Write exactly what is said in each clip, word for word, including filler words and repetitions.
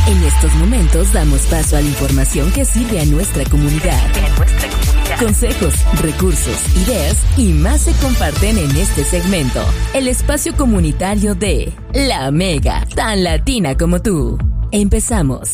En estos momentos damos paso a la información que sirve a nuestra comunidad. Consejos, recursos, ideas y más se comparten en este segmento. El espacio comunitario de La Mega, tan latina como tú. Empezamos.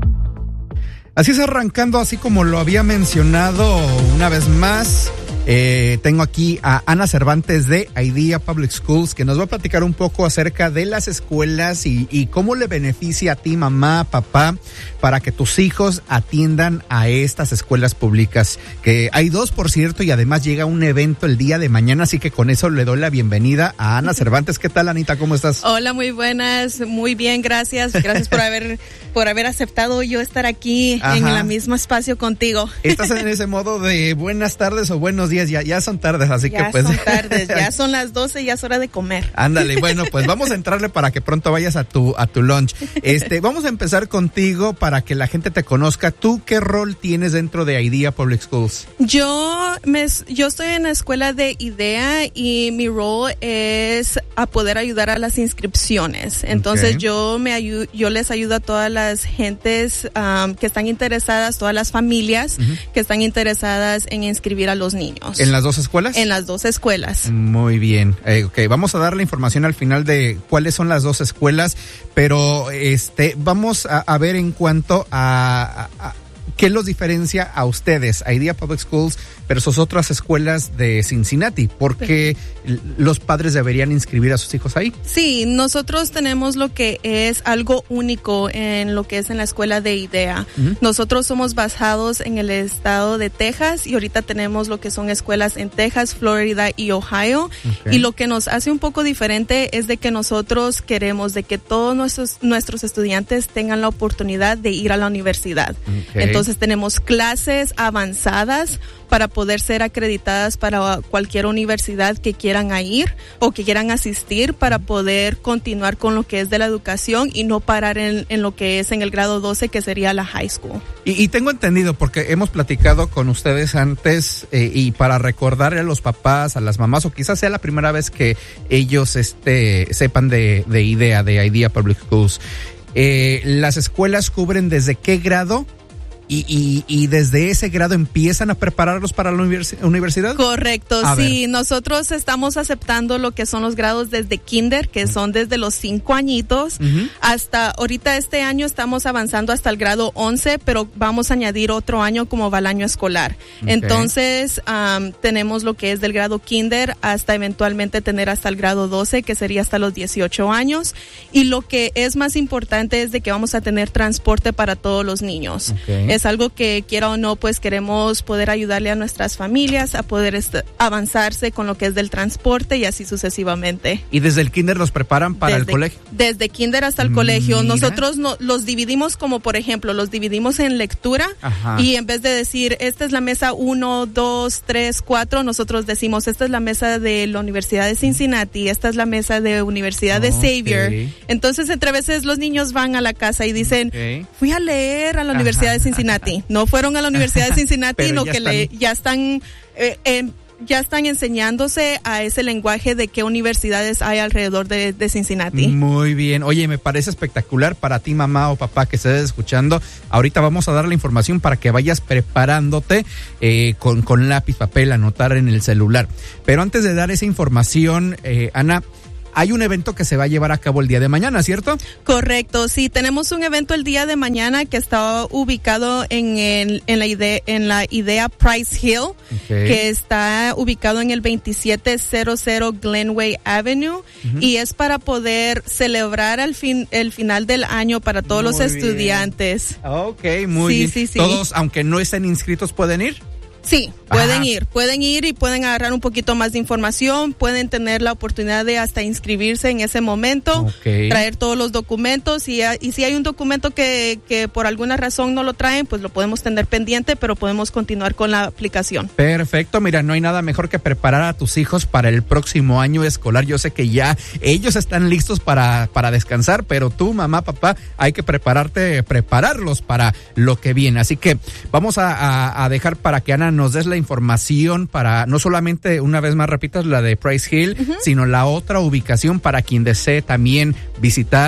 Así es, arrancando, así como lo había mencionado una vez más. Eh, tengo aquí a Ana Cervantes de IDEA Public Schools, que nos va a platicar un poco acerca de las escuelas y, y cómo le beneficia a ti, mamá, papá, para que tus hijos atiendan a estas escuelas públicas. Que hay dos, por cierto, y además llega un evento el día de mañana, así que con eso le doy la bienvenida a Ana Cervantes. ¿Qué tal, Anita? ¿Cómo estás? Hola, muy buenas, muy bien, gracias. Gracias por haber por haber aceptado yo estar aquí. Ajá. En el mismo espacio contigo. Estás en ese modo de buenas tardes o buenos días. Ya, ya son tardes, así ya que pues. Ya son tardes, ya son las doce, ya es hora de comer. Ándale, bueno, pues vamos a entrarle para que pronto vayas a tu a tu lunch. Este, vamos a empezar contigo para que la gente te conozca. ¿Tú qué rol tienes dentro de IDEA Public Schools? Yo me yo estoy en la escuela de IDEA y mi rol es a poder ayudar a las inscripciones. Entonces, okay. yo me ayu- yo les ayudo a todas las gentes um, que están interesadas, todas las familias uh-huh. que están interesadas en inscribir a los niños. ¿En las dos escuelas? En las dos escuelas. Muy bien. Eh, ok, vamos a dar la información al final de cuáles son las dos escuelas, pero este vamos a, a ver en cuanto a, a, a qué los diferencia a ustedes, a IDEA Public Schools versus otras escuelas de Cincinnati. ¿Por qué los padres deberían inscribir a sus hijos ahí? Sí, nosotros tenemos lo que es algo único en lo que es en la escuela de IDEA. Uh-huh. Nosotros somos basados en el estado de Texas y ahorita tenemos lo que son escuelas en Texas, Florida y Ohio. Okay. Y lo que nos hace un poco diferente es de que nosotros queremos de que todos nuestros nuestros estudiantes tengan la oportunidad de ir a la universidad. Okay. Entonces tenemos clases avanzadas para poder ser acreditadas para cualquier universidad que quieran ir o que quieran asistir para poder continuar con lo que es de la educación y no parar en, en lo que es en el grado doce, que sería la high school. Y, y tengo entendido, porque hemos platicado con ustedes antes eh, y para recordarle a los papás, a las mamás, o quizás sea la primera vez que ellos este, sepan de, de IDEA, de IDEA Public Schools, eh, ¿las escuelas cubren desde qué grado? Y, y, y desde ese grado empiezan a prepararlos para la univers- universidad. Correcto, a sí. Ver. Nosotros estamos aceptando lo que son los grados desde kinder, que son desde los cinco añitos, uh-huh. hasta ahorita este año estamos avanzando hasta el grado once, pero vamos a añadir otro año como va el año escolar. Okay. Entonces, um, tenemos lo que es del grado kinder hasta eventualmente tener hasta el grado doce, que sería hasta los dieciocho años. Y lo que es más importante es de que vamos a tener transporte para todos los niños. Okay. Es algo que, quiera o no, pues queremos poder ayudarle a nuestras familias a poder est- avanzarse con lo que es del transporte y así sucesivamente. ¿Y desde el kinder los preparan para desde, el colegio? Desde kinder hasta el colegio. Mira. Nosotros no, los dividimos como, por ejemplo, los dividimos en lectura. Ajá. Y en vez de decir, esta es la mesa uno, dos, tres, cuatro, nosotros decimos, esta es la mesa de la Universidad de Cincinnati, esta es la mesa de Universidad de okay. Xavier. Entonces, entre veces los niños van a la casa y dicen, okay. fui a leer a la Ajá. Universidad de Cincinnati. No fueron a la Universidad de Cincinnati, sino que están... le ya están eh, eh, ya están enseñándose a ese lenguaje de qué universidades hay alrededor de, de Cincinnati. Muy bien. Oye, me parece espectacular para ti, mamá o papá, que estés escuchando. Ahorita vamos a dar la información para que vayas preparándote eh, con, con lápiz, papel, anotar en el celular. Pero antes de dar esa información, eh, Ana, hay un evento que se va a llevar a cabo el día de mañana, ¿cierto? Correcto, sí, tenemos un evento el día de mañana que está ubicado en el, en la idea, en la idea Price Hill, okay. que está ubicado en el veintisiete cero Glenway Avenue, uh-huh. y es para poder celebrar el fin, el final del año para todos muy los estudiantes. Bien. Ok, muy sí, bien. Sí, sí. Todos, aunque no estén inscritos, ¿pueden ir? Sí, pueden Ajá. ir, pueden ir y pueden agarrar un poquito más de información, pueden tener la oportunidad de hasta inscribirse en ese momento, okay. traer todos los documentos y, y si hay un documento que, que por alguna razón no lo traen, pues lo podemos tener pendiente, pero podemos continuar con la aplicación. Perfecto, mira, no hay nada mejor que preparar a tus hijos para el próximo año escolar. Yo sé que ya ellos están listos para, para descansar, pero tú, mamá, papá, hay que prepararte, prepararlos para lo que viene. Así que vamos a, a, a dejar para que Ana nos des la información para, no solamente, una vez más repitas, la de Price Hill, uh-huh. sino la otra ubicación para quien desee también visitar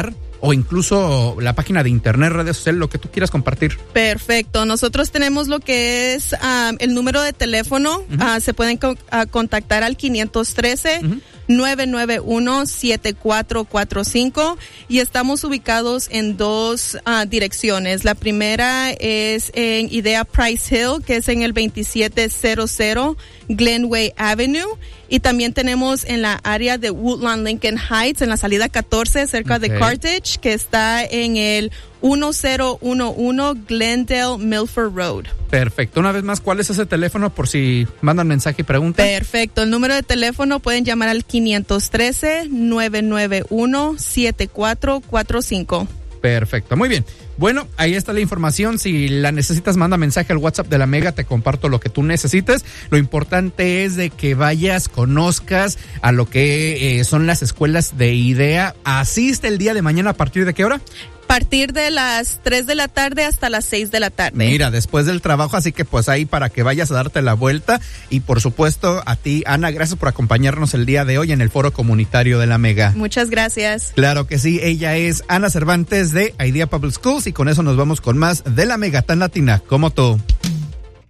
o incluso la página de internet, redes sociales, lo que tú quieras compartir. Perfecto. Nosotros tenemos lo que es um, el número de teléfono. Uh-huh. Uh, se pueden co- uh, contactar al quinientos trece, uh-huh. nueve nueve uno, siete cuatro cuatro cinco y estamos ubicados en dos uh, direcciones. La primera es en Idea Price Hill, que es en el veintisiete cero cero Glenway Avenue, y también tenemos en la área de Woodlawn Lincoln Heights, en la salida catorce, cerca okay. de Carthage, que está en el diez once Glendale Milford Road. Perfecto. Una vez más, ¿cuál es ese teléfono por si mandan mensaje y preguntan? Perfecto. El número de teléfono pueden llamar al quinientos trece, nueve nueve uno, siete cuatro cuatro cinco. Perfecto, muy bien. Bueno, ahí está la información. Si la necesitas, manda mensaje al WhatsApp de la Mega, te comparto lo que tú necesites. Lo importante es de que vayas, conozcas a lo que eh, son las escuelas de IDEA. Asiste el día de mañana, ¿a partir de qué hora? A partir de las tres de la tarde hasta las seis de la tarde. Mira, después del trabajo, así que pues ahí para que vayas a darte la vuelta. Y por supuesto a ti, Ana, gracias por acompañarnos el día de hoy en el Foro Comunitario de la Mega. Muchas gracias. Claro que sí, ella es Ana Cervantes de Idea Public Schools y con eso nos vamos con más de la Mega tan latina como tú.